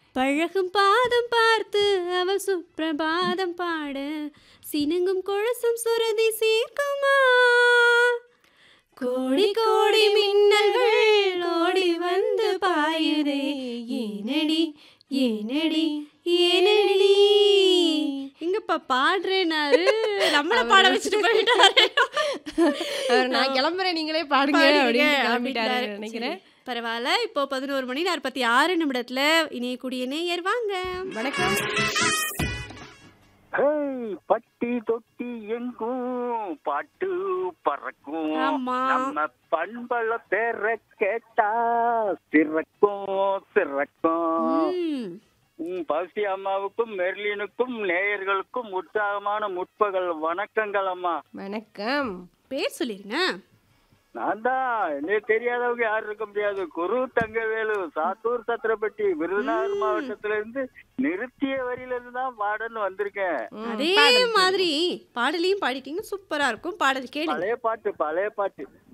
பழகும் பாதம் பார்த்து அவள் சுப்பிரபாதம் பாட சினுங்கும் கொழுசும் சுரதி சேர்க்குமா கோடி கோடி மின்னல்கள் ஓடி வந்து பாயுதே ஏனடி ஏனடி ஏனடி இங்கப்பா பாடுறேனாரு நம்மள பாட வச்சுட்டு போயிட்டாரு. நான் கிளம்புறேன் நீங்களே பாடுங்க அப்படின்னு கிளம்பிட்டாரு நினைக்கிறேன். பரவாயில்ல. இப்போ 11:46 இணையக்கூடிய நேயர் வாங்க. வணக்கம். பட்டி தொட்டி எங்கும் பாட்டு பறக்கும் நம்ம பண்பல பேர கேட்டா சிறக்கும் சிறக்கும். பவுசி அம்மாவுக்கும் மெர்லினுக்கும் நேயர்களுக்கும் உற்சாகமான முற்பகல் வணக்கங்கள் அம்மா. வணக்கம். பேர் சொல்லிருங்க. நான் தான் என்ன தெரியாதவங்க யாரும் இருக்க முடியாது. குரு தங்கவேலு, சாத்தூர் சத்திரப்பட்டி, விருதுநகர் மாவட்டத்துல இருந்து நிறுத்திய வரியில இருந்து தான் பாடன்னு வந்திருக்கேன். அதே மாதிரி பாடலையும் பாடிட்டீங்க, சூப்பரா இருக்கும். பாடல் கேளு. பழைய பாட்டு